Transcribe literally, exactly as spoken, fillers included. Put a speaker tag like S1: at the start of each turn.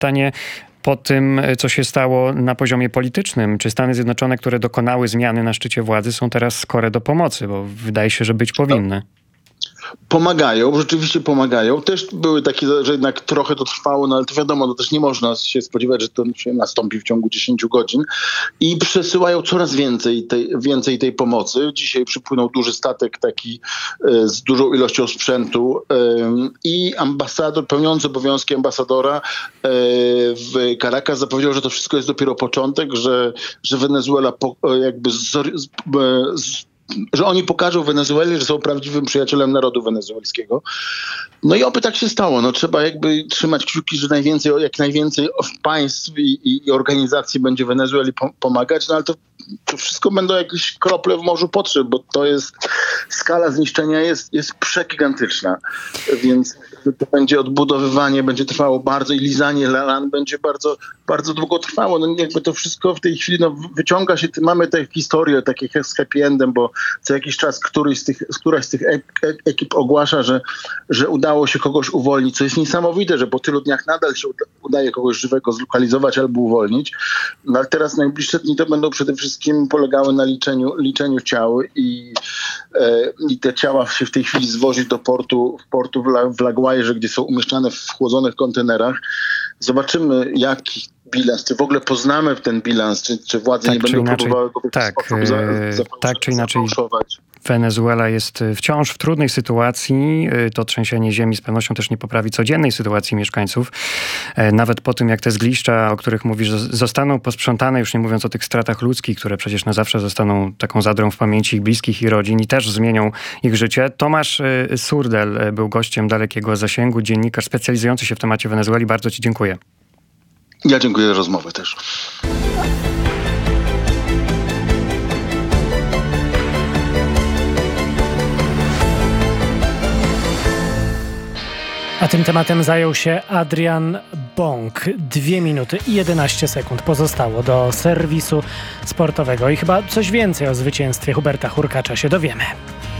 S1: pytanie po tym, co się stało na poziomie politycznym. Czy Stany Zjednoczone, które dokonały zmiany na szczycie władzy, są teraz skore do pomocy? Bo wydaje się, że być powinny.
S2: Pomagają, rzeczywiście pomagają. Też były takie, że jednak trochę to trwało, no ale to wiadomo, no też nie można się spodziewać, że to się nastąpi w ciągu dziesięciu godzin. I przesyłają coraz więcej tej, więcej tej pomocy. Dzisiaj przypłynął duży statek taki e, z dużą ilością sprzętu e, i ambasador, pełniący obowiązki ambasadora e, w Caracas zapowiedział, że to wszystko jest dopiero początek, że, że Wenezuela po, jakby z, z, z że oni pokażą Wenezueli, że są prawdziwym przyjacielem narodu wenezuelskiego. No i oby tak się stało. No, trzeba jakby trzymać kciuki, że najwięcej, jak najwięcej państw i, i, i organizacji będzie Wenezueli po, pomagać, no ale to, to wszystko będą jakieś krople w morzu potrzeb, bo to jest, skala zniszczenia jest, jest przegigantyczna. Więc to będzie odbudowywanie, będzie trwało bardzo i lizanie lan będzie bardzo, bardzo długo trwało. No jakby to wszystko w tej chwili no, wyciąga się, mamy tę historię takich z happy endem, bo co jakiś czas któryś z tych, któraś z tych ekip ogłasza, że, że udało się kogoś uwolnić, co jest niesamowite, że po tylu dniach nadal się udaje kogoś żywego zlokalizować albo uwolnić. No ale teraz najbliższe dni to będą przede wszystkim polegały na liczeniu, liczeniu ciał i, e, i te ciała się w tej chwili zwozić do portu, portu w, La, w La Guairze, gdzie są umieszczane w chłodzonych kontenerach. Zobaczymy, jaki bilans, czy w ogóle poznamy ten bilans, czy, czy władze
S1: tak,
S2: nie będą
S1: inaczej,
S2: próbowały go w
S1: tak,
S2: sposób za, za,
S1: tak czy inaczej
S2: zafałszować.
S1: Wenezuela jest wciąż w trudnej sytuacji. To trzęsienie ziemi z pewnością też nie poprawi codziennej sytuacji mieszkańców. Nawet po tym, jak te zgliszcza, o których mówisz, zostaną posprzątane, już nie mówiąc o tych stratach ludzkich, które przecież na zawsze zostaną taką zadrą w pamięci ich bliskich i rodzin i też zmienią ich życie. Tomasz Surdel był gościem Dalekiego Zasięgu, dziennikarz specjalizujący się w temacie Wenezueli. Bardzo ci dziękuję.
S2: Ja dziękuję za rozmowę też.
S3: A tym tematem zajął się Adrian Bąk. Dwie minuty i jedenaście sekund pozostało do serwisu sportowego i chyba coś więcej o zwycięstwie Huberta Hurkacza się dowiemy.